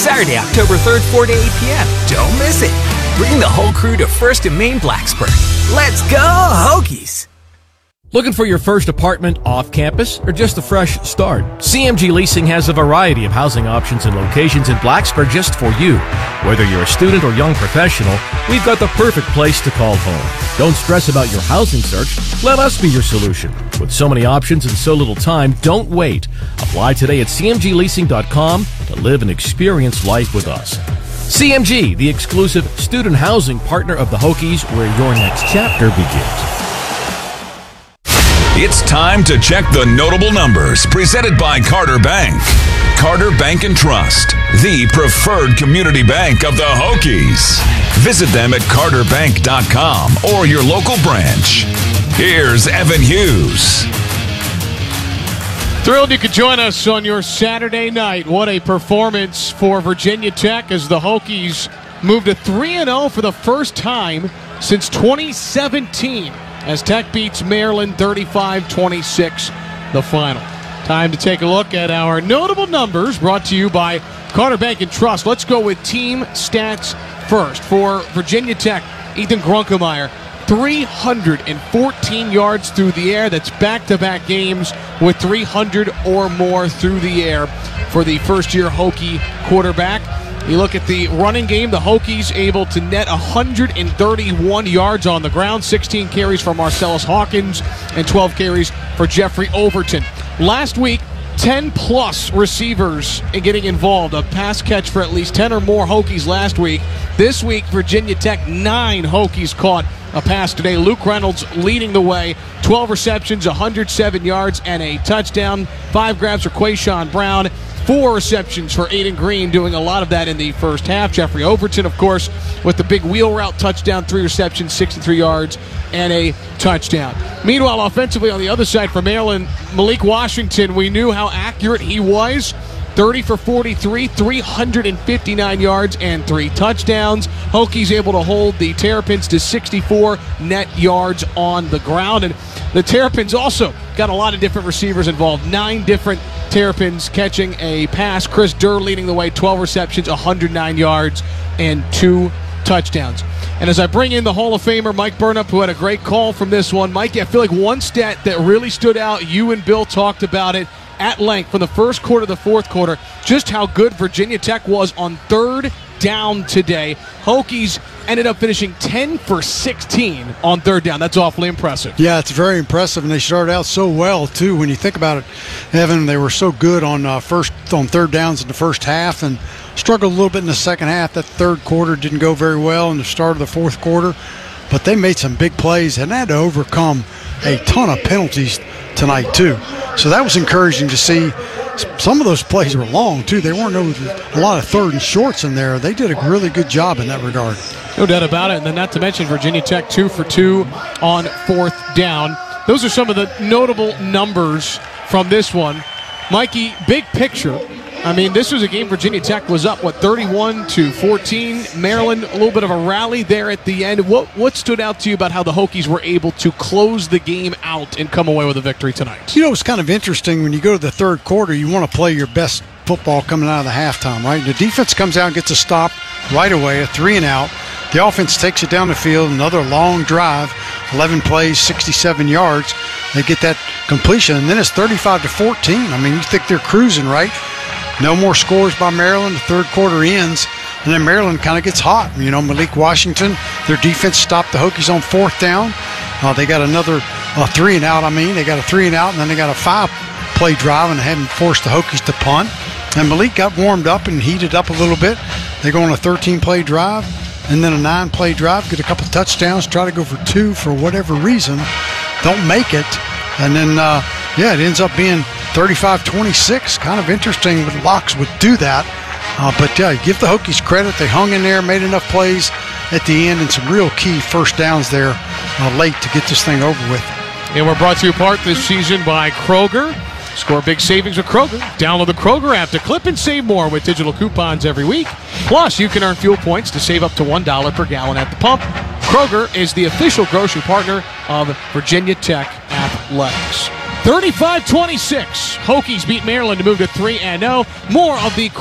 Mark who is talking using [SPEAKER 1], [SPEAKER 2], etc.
[SPEAKER 1] Saturday, October 3rd, 4 to 8 p.m. Don't miss it. Bring the whole crew to First and Main Blacksburg. Let's go, Hokies!
[SPEAKER 2] Looking for your first apartment off campus or just a fresh start? CMG Leasing has a variety of housing options and locations in Blacksburg just for you. Whether you're a student or young professional, we've got the perfect place to call home. Don't stress about your housing search. Let us be your solution. With so many options and so little time, don't wait. Apply today at cmgleasing.com to live and experience life with us. CMG, the exclusive student housing partner of the Hokies, where your next chapter begins.
[SPEAKER 3] It's time to check the notable numbers presented by Carter Bank. Carter Bank and Trust, the preferred community bank of the Hokies. Visit them at carterbank.com or your local branch. Here's Evan Hughes.
[SPEAKER 4] Thrilled you could join us on your Saturday night. What a performance for Virginia Tech as the Hokies moved to 3-0 for the first time since 2017. As Tech beats Maryland 35-26, the final. Time to take a look at our notable numbers brought to you by Carter Bank and Trust. Let's go with team stats first. For Virginia Tech, Ethan Grunkemeyer, 314 yards through the air. That's back-to-back games with 300 or more through the air for the first-year Hokie quarterback. You look at the running game, the Hokies able to net 131 yards on the ground, 16 carries for Marcellus Hawkins and 12 carries for Jeffrey Overton. Last week, 10-plus receivers in getting involved, a pass catch for at least 10 or more Hokies last week. This week, Virginia Tech, 9 Hokies caught a pass today. Luke Reynolds leading the way, 12 receptions, 107 yards, and a touchdown. 5 grabs for Quayshawn Brown. 4 receptions for Aiden Green, doing a lot of that in the first half. Jeffrey Overton, of course, with the big wheel route touchdown, 3 receptions, 63 yards, and a touchdown. Meanwhile, offensively on the other side for Maryland, Malik Washington, we knew how accurate he was. 30 for 43, 359 yards, and 3 touchdowns. Hokies able to hold the Terrapins to 64 net yards on the ground. And the Terrapins also got a lot of different receivers involved. 9 different Terrapins catching a pass. Chris Durr leading the way, 12 receptions, 109 yards, and 2 touchdowns. And as I bring in the Hall of Famer Mike Burnop, who had a great call from this one, Mike, I feel like one stat that really stood out, you and Bill talked about it at length from the first quarter to the fourth quarter, just how good Virginia Tech was on third down today. Hokies ended up finishing 10 for 16 on third down. That's awfully impressive.
[SPEAKER 5] Yeah, it's very impressive, and they started out so well, too. When you think about it, Evan, they were so good on third downs in the first half and struggled a little bit in the second half. That third quarter didn't go very well in the start of the fourth quarter, but they made some big plays and had to overcome a ton of penalties tonight, too. So that was encouraging to see. Some of those plays were long, too. There weren't a lot of third and shorts in there. They did a really good job in that regard.
[SPEAKER 4] No doubt about it. And then not to mention Virginia Tech 2 for 2 on fourth down. Those are some of the notable numbers from this one. Mikey, big picture. I mean, this was a game Virginia Tech was up, 31-14. Maryland, a little bit of a rally there at the end. What stood out to you about how the Hokies were able to close the game out and come away with a victory tonight?
[SPEAKER 5] You know, it's kind of interesting when you go to the third quarter, you want to play your best football coming out of the halftime, right? The defense comes out and gets a stop right away, a 3-and-out. The offense takes it down the field, another long drive, 11 plays, 67 yards. They get that completion, and then it's 35-14. I mean, you think they're cruising, right? No more scores by Maryland. The third quarter ends, and then Maryland kind of gets hot. You know, Malik Washington, their defense stopped the Hokies on fourth down. They got another 3-and-out. They got a 3-and-out, and then they got a 5-play drive and hadn't forced the Hokies to punt. And Malik got warmed up and heated up a little bit. They go on a 13-play drive and then a 9-play drive, get a couple touchdowns, try to go for 2 for whatever reason. Don't make it. And then, it ends up being 35-26. Kind of interesting that Locks would do that. But give the Hokies credit. They hung in there, made enough plays at the end, and some real key first downs there late to get this thing over with.
[SPEAKER 4] And we're brought to you part this season by Kroger. Score big savings with Kroger. Download the Kroger app to clip and save more with digital coupons every week. Plus, you can earn fuel points to save up to $1 per gallon at the pump. Kroger is the official grocery partner of Virginia Tech Athletics. 35-26. Hokies beat Maryland to move to 3-0. More of the